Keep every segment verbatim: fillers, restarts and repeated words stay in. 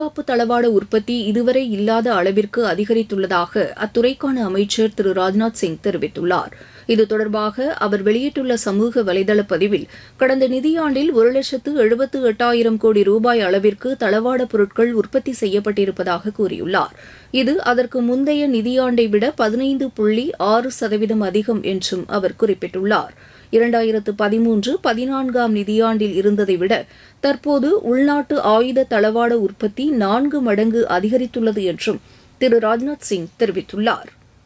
பாதுகாப்பு தளவாட உற்பத்தி இதுவரை இல்லாத அளவிற்கு அதிகரித்துள்ளதாக அத்துறைக்கான அமைச்சர் திரு ராஜ்நாத் சிங் தெரிவித்துள்ளார். இது தொடர்பாக அவர் வெளியிட்டுள்ள சமூக வலைதள பதிவில், கடந்த நிதியாண்டில் ஒரு லட்சத்து எழுபத்து எட்டாயிரம் கோடி ரூபாய் அளவிற்கு தளவாட பொருட்கள் உற்பத்தி செய்யப்பட்டிருப்பதாக கூறியுள்ளார். இது அதற்கு முந்தைய நிதியாண்டை விட பதினைந்து புள்ளி ஆறு சதவீதம் அதிகம் என்றும் அவர் குறிப்பிட்டுள்ளார். இரண்டாயிரத்து பதிமூன்று பதினான்காம் நிதியாண்டில் இருந்ததை விட தற்போது உள்நாட்டு ஆயுத தளவாட உற்பத்தி நான்கு மடங்கு அதிகரித்துள்ளது என்றும் திரு ராஜ்நாத் சிங் தெரிவித்துள்ளார்.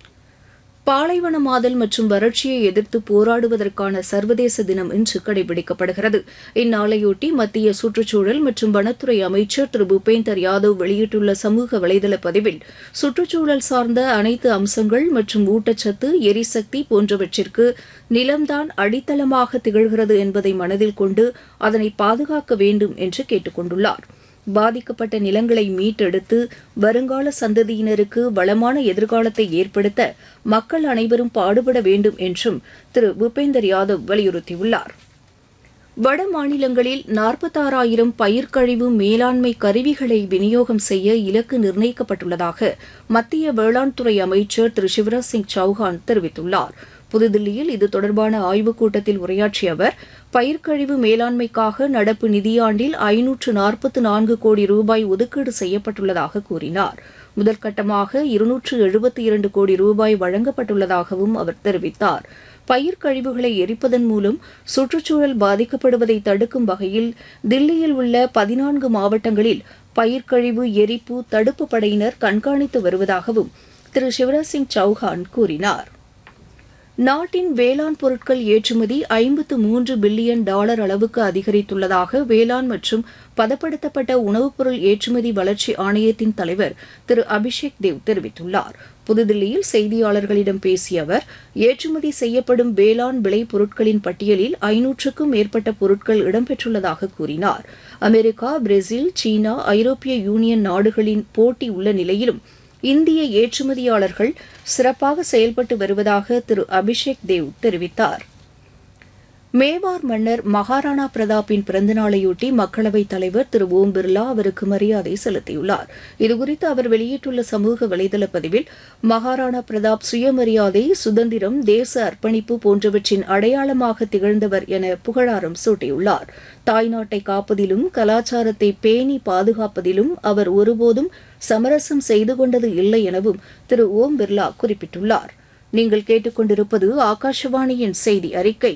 பாலைவனமாதல் மற்றும் வறட்சியை எதிர்த்து போராடுவதற்கான சர்வதேச தினம் இன்று கடைபிடிக்கப்படுகிறது. இந்நாளையொட்டி மத்திய சுற்றுச்சூழல் மற்றும் வனத்துறை அமைச்சர் திரு பூபேந்தர் யாதவ் வெளியிட்டுள்ள சமூக வலைதள பதிவில், சுற்றுச்சூழல் சார்ந்த அனைத்து அம்சங்கள் மற்றும் ஊட்டச்சத்து, எரிசக்தி போன்றவற்றிற்கு நிலம்தான் அடித்தளமாக திகழ்கிறது என்பதை மனதில் கொண்டு அதனை பாதுகாக்க வேண்டும் என்று கேட்டுக் கொண்டுள்ளார். பாதிக்கப்பட்ட நிலங்களை மீட்டெடுத்து வருங்கால சந்ததியினருக்கு வளமான எதிர்காலத்தை ஏற்படுத்த மக்கள் அனைவரும் பாடுபட வேண்டும் என்றும் திரு பூபேந்தர் யாதவ் வலியுறுத்தியுள்ளார். வட மாநிலங்களில் நாற்பத்தாறாயிரம் பயிர்க்கழிவு மேலாண்மை கருவிகளை விநியோகம் செய்ய இலக்கு நிர்ணயிக்கப்பட்டுள்ளதாக மத்திய வேளாண் துறை அமைச்சர் திரு சிவராஜ் சிங் சௌஹான் தெரிவித்துள்ளார். புதுதில்லியில் இது தொடர்பான ஆய்வுக் கூட்டத்தில் உரையாற்றிய அவர், பயிர்க்கழிவு மேலாண்மைக்காக நடப்பு நிதியாண்டில் ஐநூற்று நாற்பத்து நான்கு கோடி ரூபாய் ஒதுக்கீடு செய்யப்பட்டுள்ளதாக கூறினார். முதற்கட்டமாக இருநூற்று எழுபத்தி இரண்டு கோடி ரூபாய் வழங்கப்பட்டுள்ளதாகவும் அவர் தெரிவித்தார். பயிர்க்கழிவுகளை எரிப்பதன் மூலம் சுற்றுச்சூழல் பாதிக்கப்படுவதை தடுக்கும் வகையில் தில்லியில் உள்ள பதினான்கு மாவட்டங்களில் பயிர்க்கழிவு எரிப்பு தடுப்பு படையினர் கண்காணித்து வருவதாகவும் திரு சிவராஜ் சிங் சௌஹான் கூறினார். நாட்டின் வேளாண் பொருட்கள் ஏற்றுமதி ஐம்பத்து மூன்று பில்லியன் டாலர் அளவுக்கு அதிகரித்துள்ளதாக வேளாண் மற்றும் பதப்படுத்தப்பட்ட உணவுப் பொருள் ஏற்றுமதி வளர்ச்சி ஆணையத்தின் தலைவர் திரு அபிஷேக் தேவ் தெரிவித்துள்ளார். புதுதில்லியில் செய்தியாளர்களிடம் பேசிய அவர், ஏற்றுமதி செய்யப்படும் வேளாண் விளை பொருட்களின் பட்டியலில் ஐநூற்றுக்கும் மேற்பட்ட பொருட்கள் இடம்பெற்றுள்ளதாக கூறினார். அமெரிக்கா, பிரேசில், சீனா, ஐரோப்பிய யூனியன் நாடுகளின் போட்டி உள்ள நிலையிலும் இந்திய ஏற்றுமதியாளர்கள் சிறப்பாக செயல்பட்டு வருவதாக திரு அபிஷேக் தேவ் தெரிவித்தார். மேவார் மன்னர் மகாராணா பிரதாப்பின் பிறந்தநாளையொட்டி மக்களவைத் தலைவர் திரு ஓம் பிர்லா அவருக்கு மரியாதை செலுத்தியுள்ளார். இதுகுறித்து அவர் வெளியிட்டுள்ள சமூக வலைதள பதிவில், மகாராணா பிரதாப் சுயமரியாதை, சுதந்திரம், தேச அர்ப்பணிப்பு போன்றவற்றின் அடையாளமாக திகழ்ந்தவர் என புகழாரம் சூட்டியுள்ளார். தாய்நாட்டை காப்பதிலும் கலாச்சாரத்தை பேணி பாதுகாப்பதிலும் அவர் ஒருபோதும் சமரசம் செய்து கொண்டது இல்லை எனவும் திரு ஓம் பிர்லா குறிப்பிட்டுள்ளார். நீங்கள் கேட்டுக்கொண்டிருப்பது ஆகாஷவாணியின் செய்தி அறிக்கை.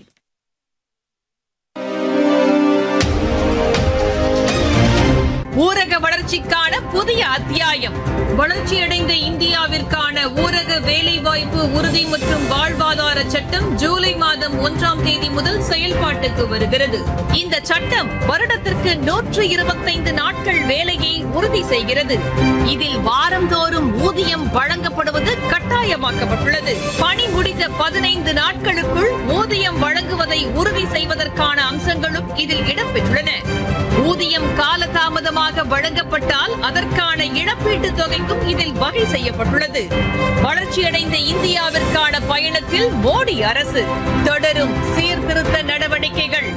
ஊரக வளர்ச்சிக்கான புதிய அத்தியாயம். வளர்ச்சியடைந்த இந்தியாவிற்கான ஊரக வேலைவாய்ப்பு உறுதி மற்றும் வாழ்வாதார சட்டம் ஜூலை மாதம் ஒன்றாம் தேதி முதல் செயல்பாட்டுக்கு வருகிறது. இந்த சட்டம் வருடத்திற்கு நூற்று இருபத்தைந்து நாட்கள் வேலையை உறுதி செய்கிறது. இதில் வாரந்தோறும் ஊதியம் வழங்கப்படுவது கட்டாயமாக்கப்பட்டுள்ளது. பணி முடிந்த பதினைந்து நாட்களுக்குள் ஊதியம் வழங்குவதை உறுதி செய்வதற்கான அம்சங்களும் இதில் இடம்பெற்றுள்ளன. ஊதியம் காலதாமதமாக வழங்கப்பட்டால் அதற்கான இழப்பீட்டுத் தொகைக்கும் இதில் வகை செய்யப்பட்டுள்ளது. வளர்ச்சியடைந்த இந்தியாவிற்கான பயணத்தில் மோடி அரசு தொடரும் சீர்திருத்த நடவடிக்கைகள்.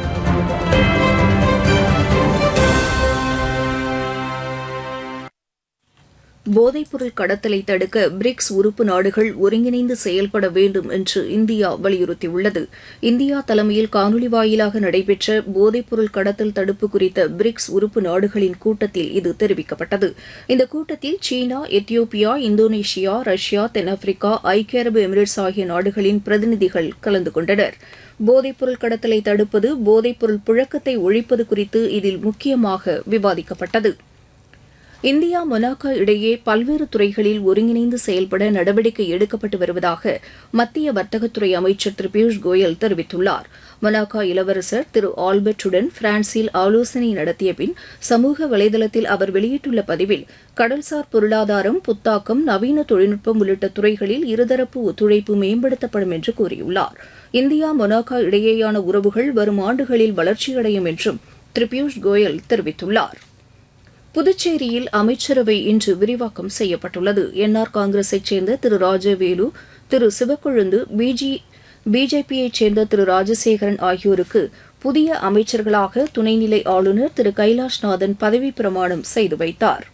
போதைப்பொருள் கடத்தலை தடுக்க பிரிக்ஸ் உறுப்பு நாடுகள் ஒருங்கிணைந்து செயல்பட வேண்டும் என்று இந்தியா வலியுறுத்தியுள்ளது. இந்தியா தலைமையில் காணொலி வாயிலாக நடைபெற்ற போதைப்பொருள் கடத்தல் தடுப்பு குறித்த பிரிக்ஸ் உறுப்பு நாடுகளின் கூட்டத்தில் இது தெரிவிக்கப்பட்டது. இந்த கூட்டத்தில் சீனா, எத்தியோப்பியா, இந்தோனேஷியா, ரஷ்யா, தென்னாப்பிரிக்கா, ஐக்கிய அரபு எமிரேட்ஸ் ஆகிய நாடுகளின் பிரதிநிதிகள் கலந்து கொண்டனர். போதைப்பொருள் கடத்தலை தடுப்பது, போதைப்பொருள் புழக்கத்தை ஒழிப்பது குறித்து இதில் முக்கியமாக விவாதிக்கப்பட்டது. இந்தியா மொனாக்கோ இடையே பல்வேறு துறைகளில் ஒருங்கிணைந்து செயல்பட நடவடிக்கை எடுக்கப்பட்டு வருவதாக மத்திய வர்த்தகத்துறை அமைச்சர் திரு பியூஷ் கோயல் தெரிவித்துள்ளார். மொனாக்கோ இளவரசர் திரு ஆல்பர்ட்டுடன் பிரான்சில் ஆலோசனை நடத்திய பின் சமூக வலைதளத்தில் அவர் வெளியிட்டுள்ள பதிவில், கடல்சார் பொருளாதாரம், புத்தாக்கம், நவீன தொழில்நுட்பம் உள்ளிட்ட துறைகளில் இருதரப்பு ஒத்துழைப்பு மேம்படுத்தப்படும் என்று கூறியுள்ளார். இந்தியா மொனாக்கோ இடையேயான உறவுகள் வரும் ஆண்டுகளில் வளர்ச்சியடையும் என்றும் திரு பியூஷ் கோயல் தெரிவித்துள்ளார். புதுச்சேரியில் அமைச்சரவை இன்று விரிவாக்கம் செய்யப்பட்டுள்ளது. என்ஆர் காங்கிரஸைச் சேர்ந்த திரு ராஜவேலு, திரு சிவக்கொழுந்து, பிஜி பிஜேபியைச் சேர்ந்த திரு ராஜசேகரன் ஆகியோருக்கு புதிய அமைச்சர்களாக துணைநிலை ஆளுநர் திரு கைலாஷ்நாதன் பதவிப் பிரமாணம் செய்து வைத்தார்.